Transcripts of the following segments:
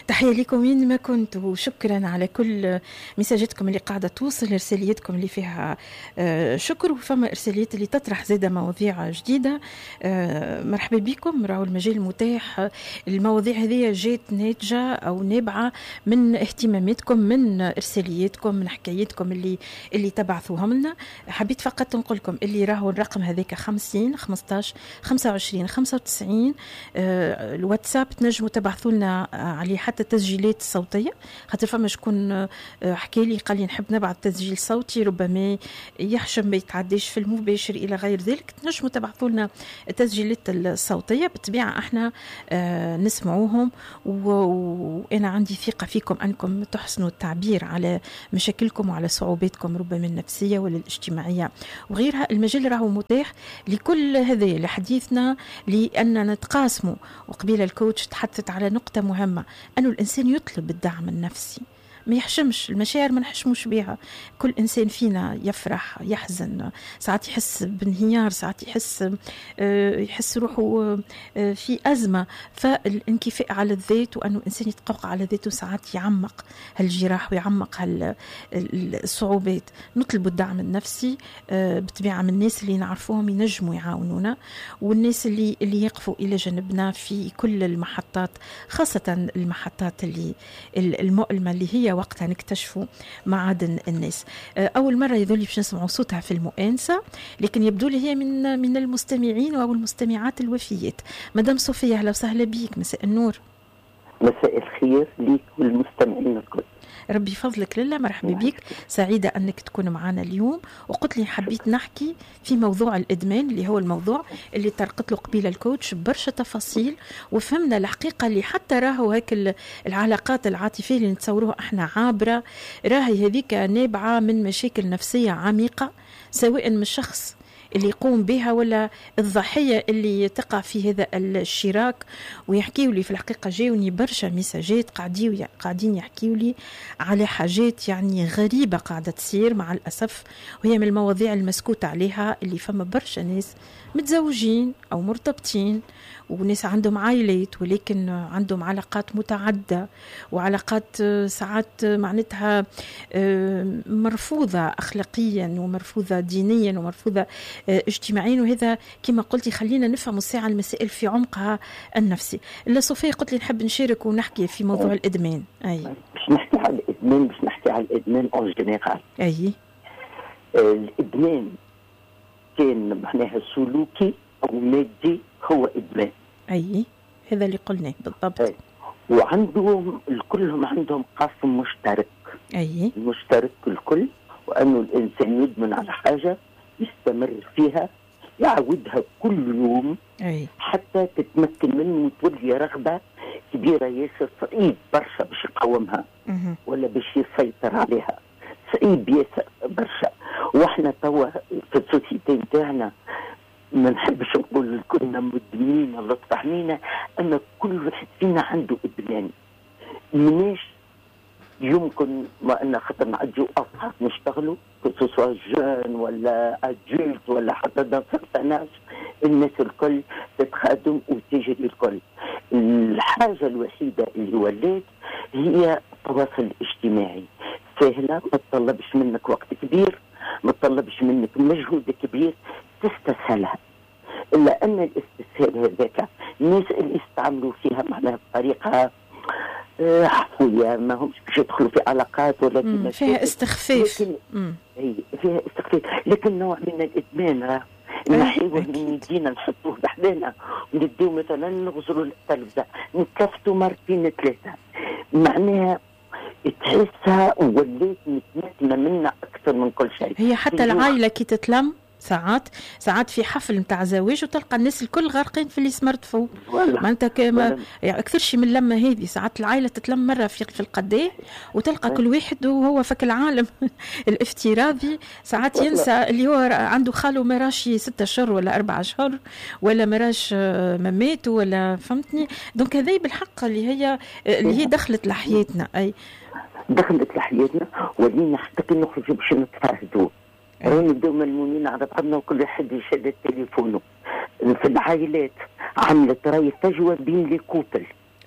تحية لكم وين ما كنت، وشكرا على كل مساجاتكم اللي قاعدة توصل، رسالياتكم اللي فيها شكر، وفما رساليات اللي تطرح زادة مواضيع جديدة. مرحبا بكم. راهو المجال متاح. المواضيع هذه جات ناتجة أو نابعة من اهتماماتكم، من رسالياتكم، من حكاياتكم اللي تبعثوها لنا. حبيت فقط نقول لكم اللي راهو الرقم هذاك 50 15 25 95. الواتساب تنجموا تبعثوا لنا عليه حتى تسجيلات صوتية، خاطر فما شكون حكى لي قال لي نحب نبعث تسجيل صوتي ربما يحشم ما يتعديش في المباشر إلى غير ذلك. تنجموا تبعثوا لنا التسجيلات الصوتية، بالطبيعة احنا نسمعوهم، وأنا عندي ثقة فيكم أنكم تحسنوا التعبير على مشاكلكم وعلى صعوباتكم ربما النفسية ولا الاجتماعية وغيرها. المجال راهو متاح لكل هذا لحديثنا، لأننا نتقاسموا. وقبيل الكوتش تحدثت على نقطة مهمة، أنه الإنسان يطلب الدعم النفسي، ما يحشمش المشاعر، ما نحشموش بها. كل إنسان فينا يفرح، يحزن، ساعات يحس بانهيار، ساعات يحس روحه في أزمة. فالانكفاء على الذات، وأنه الإنسان يتقوقع على ذاته، ساعات يعمق هالجراح ويعمق الصعوبات. نطلب الدعم النفسي بطبيعة من الناس اللي نعرفوهم ينجموا يعاونونا، والناس اللي يقفوا إلى جنبنا في كل المحطات، خاصة المحطات المؤلمة اللي هي وقتها نكتشفوا معادن الناس. أول مرة يذولي باش نسمعوا صوتها في المؤانسة، لكن يبدو لي هي من المستمعين أو المستمعات الوفيات. مدام صوفيا، أهلا وسهلا بيك. مساء النور. مساء الخير ليك والمستمعين الكل. ربي فضلك لله. مرحبا بك، سعيدة أنك تكون معنا اليوم. وقلت لي حبيت نحكي في موضوع الإدمان، اللي هو الموضوع اللي طرقت له قبيل الكوتش برشا تفاصيل، وفهمنا الحقيقة اللي حتى راهو هيك العلاقات العاطفية اللي نتصوروها احنا عابرة، راهي هذيك نابعة من مشاكل نفسية عميقة، سواء من الشخص اللي يقوم بها ولا الضحية اللي تقع في هذا الشراك. ويحكيوا لي في الحقيقة جاوني برشا مساجات قاعدين يحكيوا لي على حاجات يعني غريبة قاعدة تصير مع الأسف، وهي من المواضيع المسكوت عليها، اللي فما برشا ناس متزوجين أو مرتبطين وناس عندهم عائلات، ولكن عندهم علاقات متعددة، وعلاقات ساعات معناتها مرفوضة أخلاقيا ومرفوضة دينيا ومرفوضة اجتماعيا. وهذا كما قلت خلينا نفهم الساعة المسائل في عمقها النفسي. إلا صوفيا قلت لي نحب نشارك ونحكي في موضوع الإدمان. باش نحكي على الإدمان أو جنرال. الإدمان كان معناها سلوكي أو مادي، هو إدمان. هذا اللي قلناه بالضبط. وعندهم كلهم عندهم قاسم مشترك. مشترك الكل، وأنه الإنسان يدمن على حاجة يستمر فيها، يعودها كل يوم حتى تتمكن منه وتولي رغبة كبيرة ياسر، صعيب برشا باش يقاومها ولا باش يسيطر عليها، صعيب ياسر برشا. واحنا توا في السوسيتي نتاعنا ما نحبش نقول كنا مدمنين ولا طحنينا، أن كل واحد فينا عنده إدمان. مناش يمكن ما أن خاطر نعديو أصحاب نشتغلوا كسوسوا جون ولا أدولت ولا حتى دان سيرتان، الناس الكل تتخادم وتجري الكل. الحاجة الوحيدة اللي ولات هي التواصل الاجتماعي، سهلة، ما تطلبش منك وقت كبير، ما تطلبش منك مجهود كبير، تستسهلها. إلا أن الاستسهال هذاك الناس اللي يستعملوا فيها معناها بطريقة عفوية، ما همش باش يدخلوا في علاقات ولا فيها استخفاف. فيها استخفاف، لكن نوع من الإدمان نحيوه من يدينا نحطوه بحذانا ونديو مثلا نغزروا التلفزة نكفتوا مرتين ثلاثة، معناها تحسها وليت متمكنة منا أكثر من كل شيء. هي حتى العائلة كي تتلم ساعات في حفل متاع زواج وتلقى الناس الكل غارقين في السمارت فون، معناتها كما يعني اكثر شيء من لما هذه. ساعات العائله تتلم مره في القداء وتلقى كل واحد وهو فك العالم الافتراضي. ساعات ينسى اللي هو عنده خاله مراشي 6 أشهر ولا 4 أشهر ولا مراش ممات ولا فهمتني. دونك هذه بالحق اللي هي دخلت لحياتنا. دخلت لحياتنا، ولينا حتى نخرج باش نتفاهدوا نبداو ملمومين على بعضنا وكل واحد يشد تليفونه. في العائلات عملت راي فجوه بين لي كوبل،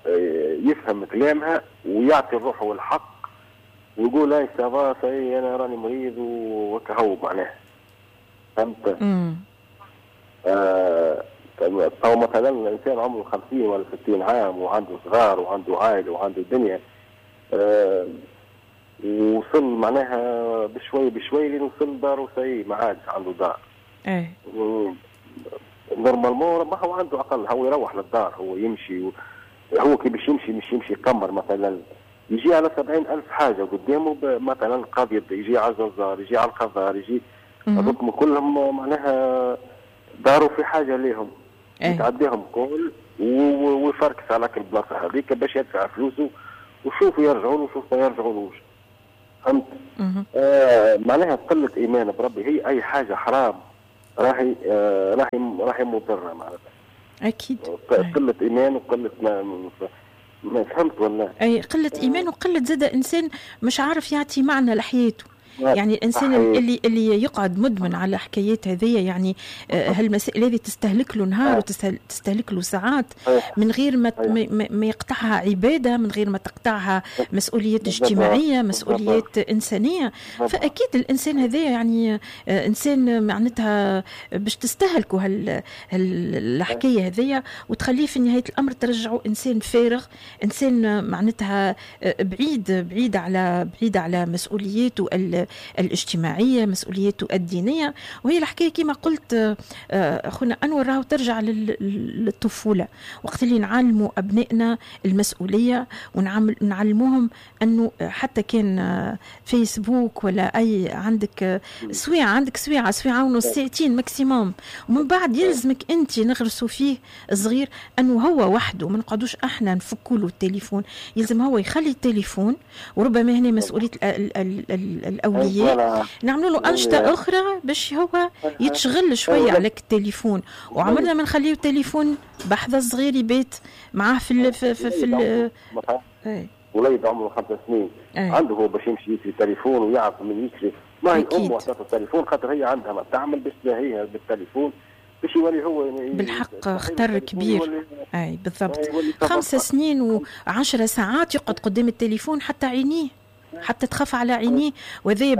يفهم كلامها ويعطي الروح والحق ويقول هاي سافا سي انا راني مريض وكهو معناها. فهمت؟ او مثلا الانسان عمره 50 ولا 60 عام وعنده صغار وعنده عائله وعنده دنيا، وصل معناها بشوي بشوي لين وصل داره سي ما عادش عنده دار. نورمالمون ما هو عنده اقل، هو يروح للدار، هو يمشي هو كي باش يمشي مش يمشي يقمر مثلا يجي على 70,000 حاجه قدامه، مثلا قاضي يجي على الزنزار يجي على القضاء يجي هذوك كلهم معناها داروا في حاجه ليهم يتعديهم كل ويفركس على كل بلاصه هذيك باش يدفع فلوسه وشوف يرجعون وشوف ما يرجعونوش. فهمت؟ معناها قله ايمان بربي. هي اي حاجه حرام راهي مضره معناتها. اكيد قله ايمان وقله ما فهمت ولا؟ اي قله ايمان وقله زاد انسان مش عارف يعطي معنى لحياته. يعني الانسان اللي يقعد مدمن على حكايات هذه، يعني هالمسائل هذه تستهلك له نهار وتستهلك له ساعات من غير ما يقطعها عباده، من غير ما تقطعها مسؤوليات اجتماعيه، مسؤوليات انسانيه. فاكيد الانسان هذا يعني انسان معناتها باش تستهلكوا الحكايه هذه وتخليه في نهايه الامر ترجعوا انسان فارغ، انسان معناتها بعيد على مسؤولياته الاجتماعية، مسؤولياته الدينية. وهي الحكاية كما قلت أخونا أنور راهو ترجع للطفولة، وقت اللي نعلموا أبنائنا المسؤولية ونعلموهم أنه حتى كان فيسبوك ولا أي عندك سويعة ونص ساعتين ماكسيموم، ومن بعد يلزمك أنت نغرسوا فيه صغير أنه هو وحده، ما نقعدوش احنا نفكوا له التليفون، يلزم هو يخلي التليفون. وربما هنا مسؤولية الأولياء نعملوا له أنشطة أخرى باش هو يتشغل شوية على التليفون، وعمرنا ما نخليه التليفون بحذا صغير يبيت معاه في وليد عمره 5 سنين عنده هو باش يمشي في التليفون ويعرف من يشري، ما هي أمه وعطاته التليفون خاطر هي عندها ما تعمل باش تلاهيها بالتليفون باش يولي هو بالحق خطر كبير. اي بالضبط 5 سنين و10 ساعات يقعد قدام التليفون حتى عينيه حتى تخاف على عينيه. وهذا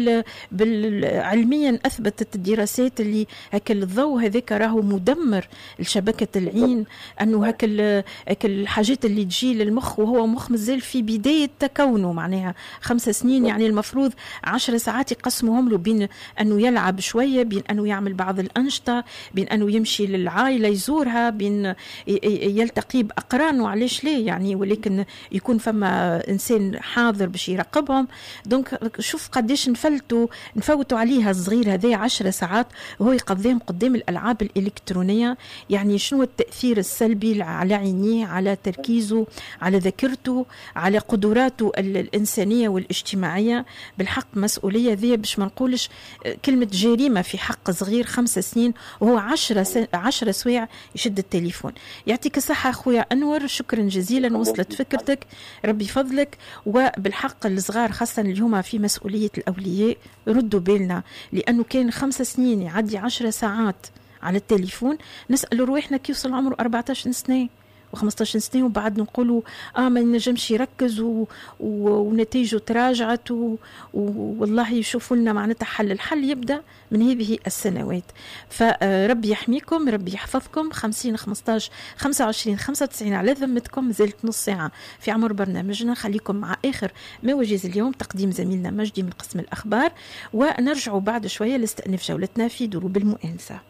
علميا اثبتت الدراسات اللي هكا الضوء هذاك راهو مدمر لشبكه العين، انه هكا الحاجات اللي تجي للمخ وهو مخ مازال في بدايه تكونه، معناها 5 سنين يعني المفروض 10 ساعات يقسموهم له بين انه يلعب شويه، بين انه يعمل بعض الانشطه، بين انه يمشي للعائله يزورها، بين يلتقي باقرانه، علاش ليه يعني، ولكن يكون فما انسان حاضر باش يراقبهم. دونك شوف قديش نفوتوا عليها الصغير هذا 10 ساعات وهو يقضيهم قدام الألعاب الإلكترونية. يعني شنو التأثير السلبي على عينيه، على تركيزه، على ذاكرته، على قدراته الإنسانية والاجتماعية. بالحق مسؤولية ذي باش ما نقولش كلمة جريمة في حق صغير 5 سنين وهو 10 سوايع يشد التليفون. يعطيك الصحة أخويا أنور، شكرا جزيلا، وصلت فكرتك، ربي فضلك. وبالحق الصغار خاصة اللي هما في مسؤولية الأولياء ردوا بالنا، لأنه كان 5 سنين يعدي 10 ساعات على التليفون. نسأل روحنا كي يوصل عمره 14 سنة و15 سنة وبعد نقولوا ما نجمش يركز ونتيجه تراجعت والله يشوفوا لنا معناتها حل. الحل يبدأ من هذه السنوات. فربي يحميكم، ربي يحفظكم. 50 15 25 95 على ذمتكم. زلت نص ساعة في عمر برنامجنا، خليكم مع آخر ما وجز اليوم تقديم زميلنا مجدي من قسم الأخبار، ونرجع بعد شوية لاستئناف جولتنا في دروب المؤنسة.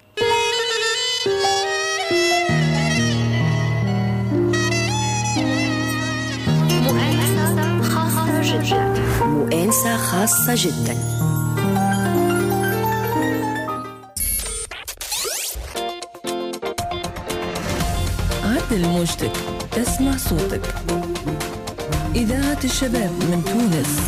مؤنسة خاصة جدا. عدل موجتك، تسمع صوتك. إذاعة الشباب من تونس.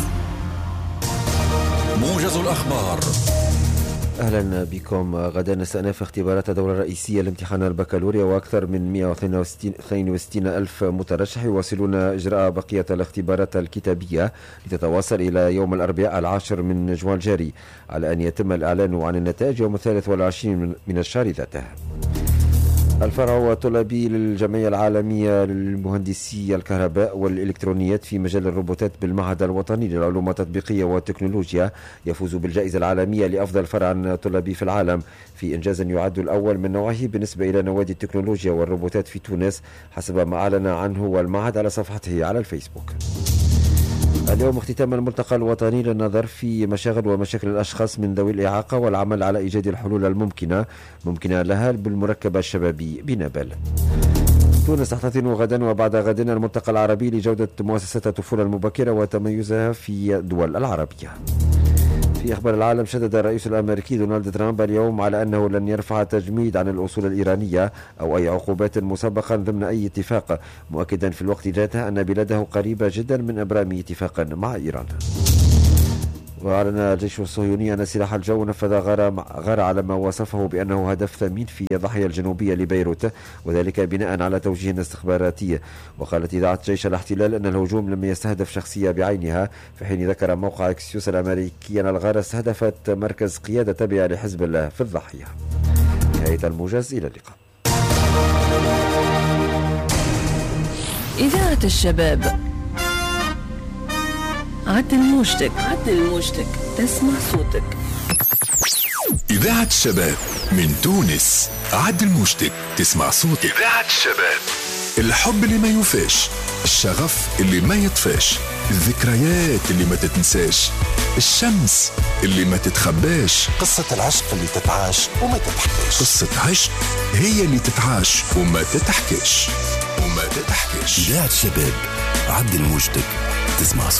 موجز الأخبار. أهلا بكم. غدا نستأنف اختبارات الدورة الرئيسية لامتحان البكالوريا، وأكثر من 162 ألف مترشح يواصلون إجراء بقية الاختبارات الكتابية لتتواصل إلى يوم الأربعاء 10 من جوان الجاري، على أن يتم الإعلان عن النتائج يوم 23 من الشهر ذاته. الفرع الطلابي للجمعية العالمية للمهندسي الكهرباء والإلكترونيات في مجال الروبوتات بالمعهد الوطني للعلوم التطبيقية والتكنولوجيا يفوز بالجائزة العالمية لأفضل فرع طلابي في العالم في إنجاز يعد الأول من نوعه بالنسبة إلى نوادي التكنولوجيا والروبوتات في تونس حسب ما أعلن عنه المعهد على صفحته على الفيسبوك. اليوم اختتام الملتقى الوطني للنظر في مشاغل ومشاكل الأشخاص من ذوي الإعاقة والعمل على إيجاد الحلول الممكنة لها بالمركب الشبابي بنابل. تونس تحتضن غدا وبعد غد الملتقى العربي لجودة مؤسسات الطفولة المبكرة وتميزها في الدول العربية. في أخبار العالم، شدد الرئيس الأمريكي دونالد ترامب اليوم على أنه لن يرفع تجميد عن الأصول الإيرانية أو أي عقوبات مسبقا ضمن أي اتفاق، مؤكدا في الوقت ذاته أن بلاده قريبة جدا من إبرام اتفاق مع إيران. وأعلن الجيش الصهيوني أن سلاح الجو نفذ غار على ما وصفه بأنه هدف ثمين في الضاحية الجنوبية لبيروت، وذلك بناء على توجيه استخباراتي. وقالت إذاعة جيش الاحتلال أن الهجوم لم يستهدف شخصية بعينها، في حين ذكر موقع اكسيوس الأمريكي أن الغارة استهدفت مركز قيادة تابع لحزب الله في الضاحية. نهاية الموجز، إلى اللقاء. إذاعة الشباب، عد الموجتك تسمع صوتك. إذاعة الشباب من تونس، عد الموجتك تسمع صوتك. إذاعة الشباب، الحب اللي ما يوفاش، الشغف اللي ما يطفاش، الذكريات اللي ما تتنساش، الشمس اللي ما تتخباش، قصة العشق اللي تتعاش وما تتحكيش. قصة عشق هي اللي تتعاش وما تتحكيش. إذاعة الشباب، عد الموجتك تسمع صوتك.